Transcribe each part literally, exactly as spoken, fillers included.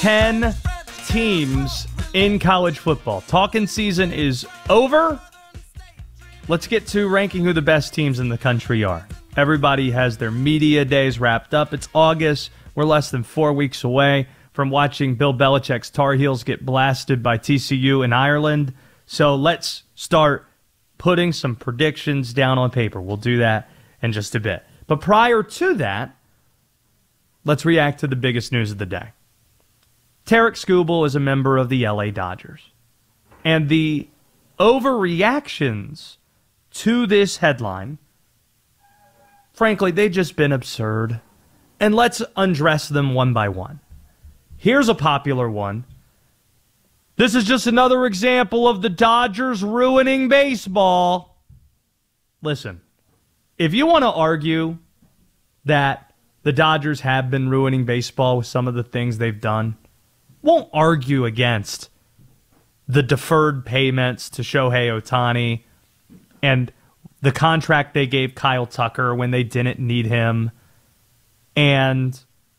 ten teams in college football. Talking season is over. Let's get to ranking who the best teams in the country are. Everybody has their media days wrapped up. It's August. We're less than four weeks away from watching Bill Belichick's Tar Heels get blasted by T C U in Ireland. So let's start putting some predictions down on paper. We'll do that in just a bit. But prior to that, let's react to the biggest news of the day. Tarek Skubal is a member of the L A Dodgers. And the overreactions to this headline, frankly, they've just been absurd. And let's undress them one by one. Here's a popular one. This is just another example of the Dodgers ruining baseball. Listen, if you want to argue that the Dodgers have been ruining baseball with some of the things they've done, won't argue against the deferred payments to Shohei Ohtani and the contract they gave Kyle Tucker when they didn't need him, and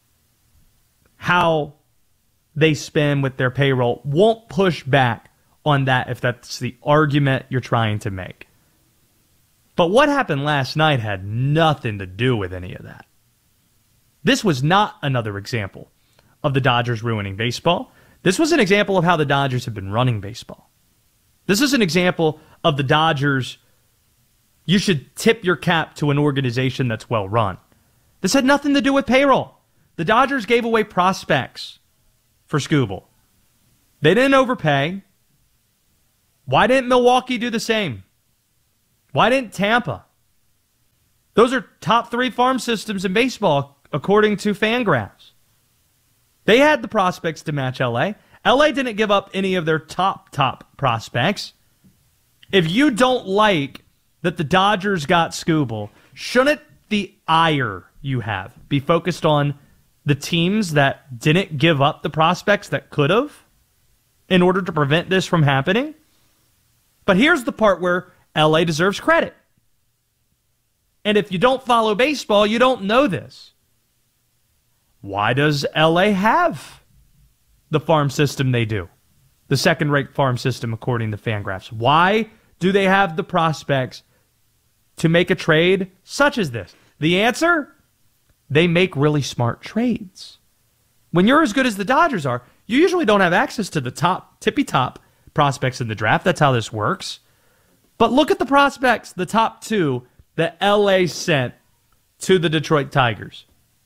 how they spend with their payroll. Won't push back on that if that's the argument you're trying to make. But what happened last night had nothing to do with any of that. This was not another example of the Dodgers ruining baseball. This was an example of how the Dodgers have been running baseball. This is an example of the Dodgers. You should tip your cap to an organization that's well run. This had nothing to do with payroll. The Dodgers gave away prospects for Skubal. They didn't overpay. Why didn't Milwaukee do the same? Why didn't Tampa? Those are top three farm systems in baseball, according to Fangraphs. They had the prospects to match L A. L A didn't give up any of their top, top prospects. If you don't like that the Dodgers got Skubal, shouldn't the ire you have be focused on the teams that didn't give up the prospects that could have in order to prevent this from happening? But here's the part where L A deserves credit. And if you don't follow baseball, you don't know this. Why does L A have the farm system they do? The second-rate farm system, according to Fangraphs. Why do they have the prospects to make a trade such as this? The answer? They make really smart trades. When you're as good as the Dodgers are, you usually don't have access to the top, tippy-top prospects in the draft. That's how this works. But look at the prospects, the top two that L A sent to the Detroit Tigers.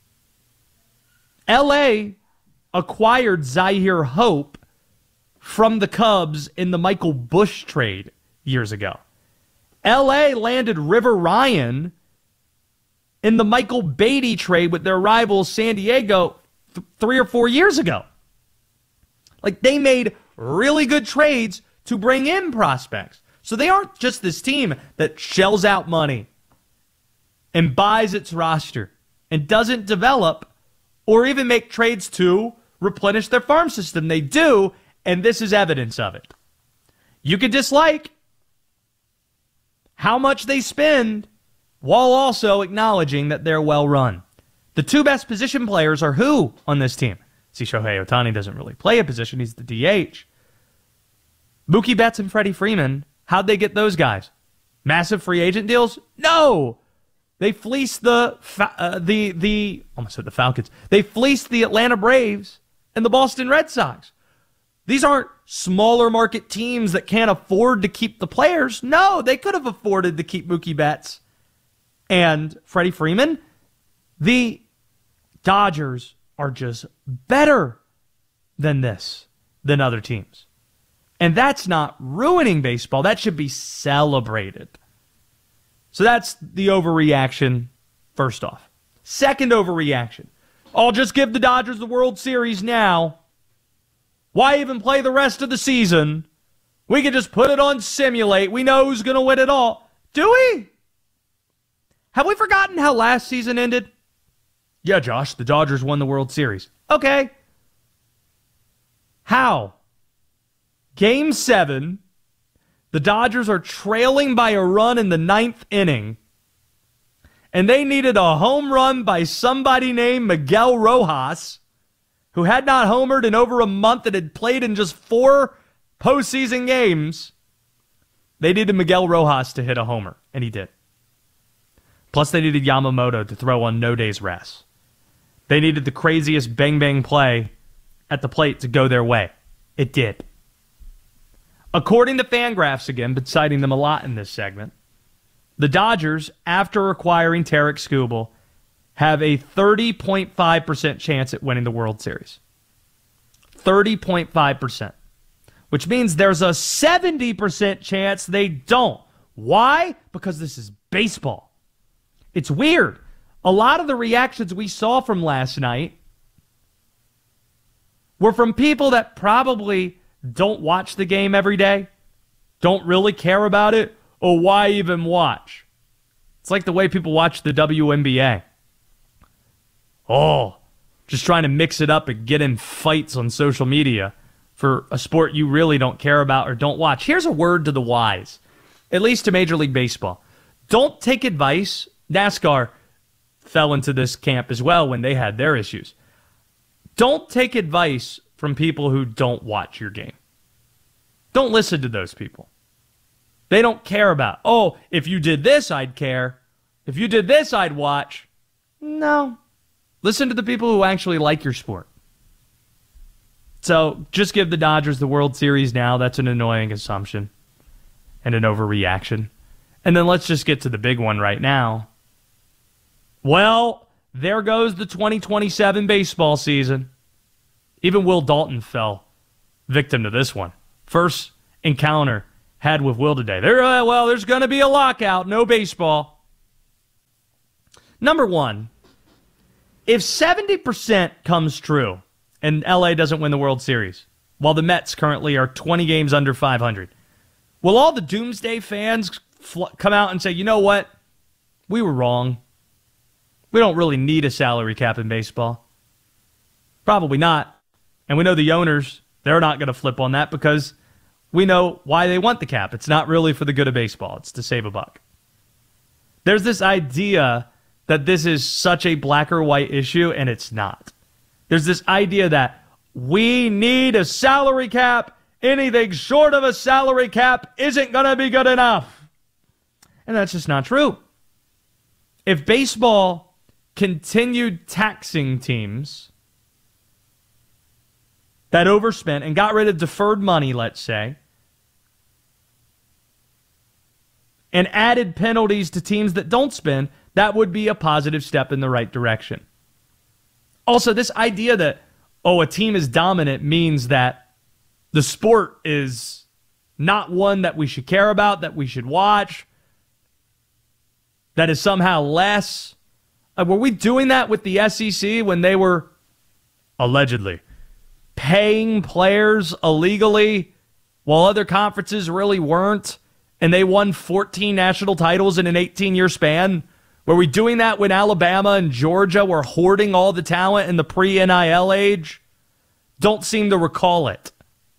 L A acquired Zyhir Hope from the Cubs in the Michael Busch trade years ago. L A landed River Ryan in the Michael Beatty trade with their rivals San Diego th- three or four years ago. Like, they made really good trades to bring in prospects. So they aren't just this team that shells out money and buys its roster and doesn't develop or even make trades to replenish their farm system. They do, and this is evidence of it. You could dislike how much they spend while also acknowledging that they're well run. The two best position players are who on this team? See, Shohei Ohtani doesn't really play a position. He's the D H. Mookie Betts and Freddie Freeman, how'd they get those guys? Massive free agent deals? No! They fleeced the, uh, the, the, almost said the Falcons. They fleeced the Atlanta Braves and the Boston Red Sox. These aren't smaller market teams that can't afford to keep the players. No, they could have afforded to keep Mookie Betts and Freddie Freeman. The Dodgers are just better than this, than other teams. And that's not ruining baseball. That should be celebrated. So that's the overreaction, first off. Second overreaction. I'll just give the Dodgers the World Series now. Why even play the rest of the season? We can just put it on simulate. We know who's going to win it all. Do we? Have we forgotten how last season ended? Yeah, Josh, the Dodgers won the World Series. Okay. How? Game seven. The Dodgers are trailing by a run in the ninth inning, and they needed a home run by somebody named Miguel Rojas, who had not homered in over a month and had played in just four postseason games, they needed Miguel Rojas to hit a homer, and he did. Plus, they needed Yamamoto to throw on no day's rest. They needed the craziest bang-bang play at the plate to go their way. It did. According to Fangraphs, again, been citing them a lot in this segment, the Dodgers, after acquiring Tarek Skubal, have a thirty point five percent chance at winning the World Series. thirty point five percent. Which means there's a seventy percent chance they don't. Why? Because this is baseball. It's weird. A lot of the reactions we saw from last night were from people that probably don't watch the game every day, don't really care about it, or why even watch? It's like the way people watch the W N B A. Oh, just trying to mix it up and get in fights on social media for a sport you really don't care about or don't watch. Here's a word to the wise, at least to Major League Baseball. Don't take advice. NASCAR fell into this camp as well when they had their issues. Don't take advice from people who don't watch your game. Don't listen to those people. They don't care about, oh, if you did this, I'd care. If you did this, I'd watch. No. Listen to the people who actually like your sport. So just give the Dodgers the World Series now. That's an annoying assumption and an overreaction. And then let's just get to the big one right now. Well, there goes the twenty twenty-seven baseball season. Even Will Dalton fell victim to this one. First encounter had with Will today. There, uh, well, there's going to be a lockout. No baseball. Number one, if seventy percent comes true and L A doesn't win the World Series, while the Mets currently are twenty games under five hundred, will all the doomsday fans fl- come out and say, you know what? We were wrong. We don't really need a salary cap in baseball. Probably not. And we know the owners, they're not going to flip on that because we know why they want the cap. It's not really for the good of baseball. It's to save a buck. There's this idea that this is such a black or white issue, and it's not. There's this idea that we need a salary cap. Anything short of a salary cap isn't going to be good enough. And that's just not true. If baseball continued taxing teams that overspent and got rid of deferred money, let's say, and added penalties to teams that don't spend, that would be a positive step in the right direction. Also, this idea that, oh, a team is dominant means that the sport is not one that we should care about, that we should watch, that is somehow less. Uh, were we doing that with the S E C when they were allegedly paying players illegally while other conferences really weren't, and they won fourteen national titles in an eighteen-year span? Were we doing that when Alabama and Georgia were hoarding all the talent in the pre-N I L age? Don't seem to recall it.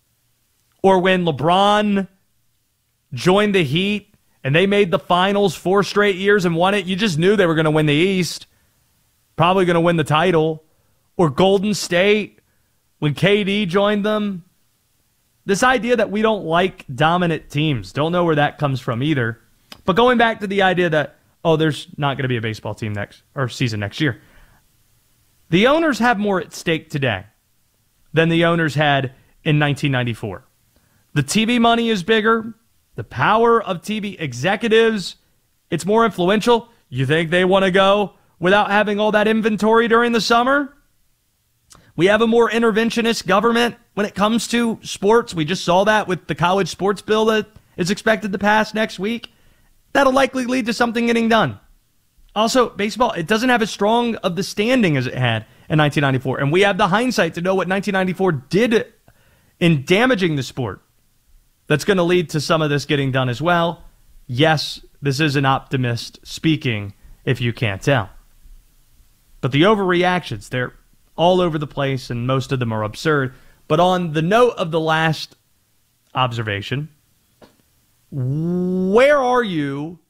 Or when LeBron joined the Heat and they made the finals four straight years and won it, you just knew they were going to win the East. Probably going to win the title. Or Golden State, when K D joined them. This idea that we don't like dominant teams, don't know where that comes from either. But going back to the idea that, oh, there's not going to be a baseball team next or season next year. The owners have more at stake today than the owners had in nineteen ninety-four. The T V money is bigger. The power of T V executives, it's more influential. You think they want to go without having all that inventory during the summer? We have a more interventionist government when it comes to sports. We just saw that with the college sports bill that is expected to pass next week. That'll likely lead to something getting done. Also, baseball, it doesn't have as strong of the standing as it had in nineteen ninety-four. And we have the hindsight to know what nineteen ninety-four did in damaging the sport. That's going to lead to some of this getting done as well. Yes, this is an optimist speaking, if you can't tell. But the overreactions, they're all over the place, and most of them are absurd. But on the note of the last observation, where are you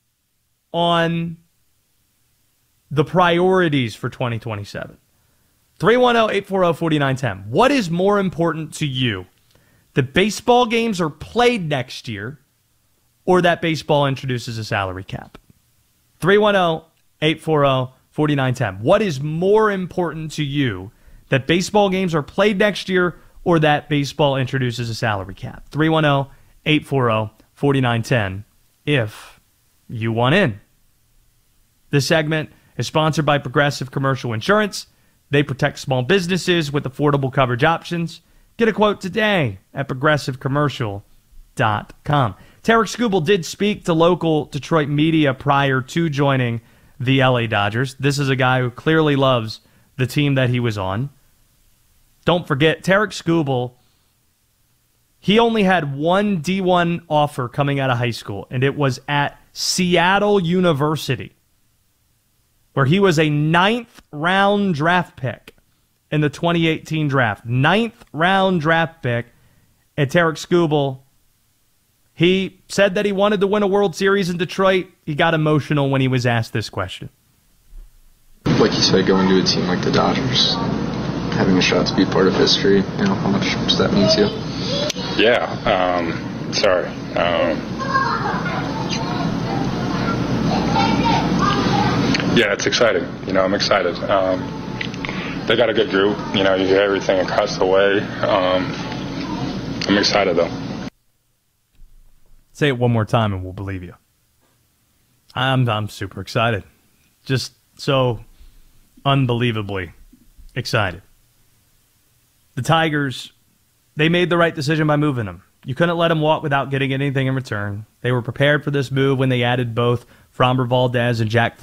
on the priorities for twenty twenty-seven? three one zero, eight four zero, four nine one zero. What is more important to you? That baseball games are played next year or that baseball introduces a salary cap? three one zero, eight four zero, four nine one zero. What is more important to you? That baseball games are played next year or that baseball introduces a salary cap? three one zero, eight four zero, four nine one zero if you want in. This segment is sponsored by Progressive Commercial Insurance. They protect small businesses with affordable coverage options. Get a quote today at progressive commercial dot com. Tarik Skubal did speak to local Detroit media prior to joining the L A Dodgers. This is a guy who clearly loves the team that he was on. Don't forget, Tarik Skubal, he only had one D one offer coming out of high school, and it was at Seattle University, where he was a ninth round draft pick in the twenty eighteen draft. Ninth round draft pick. And Tarik Skubal, he said that he wanted to win a World Series in Detroit. He got emotional when he was asked this question. Like you said, going to a team like the Dodgers, having a shot to be part of history, you know, how much does that mean to you? Yeah, um, sorry. Um, yeah, it's exciting. You know, I'm excited. Um, they got a good group. You know, you hear everything across the way. Um, I'm excited, though. Say it one more time and we'll believe you. I'm I'm super excited. Just so unbelievably excited. The Tigers, they made the right decision by moving him. You couldn't let him walk without getting anything in return. They were prepared for this move when they added both Framber Valdez and Jack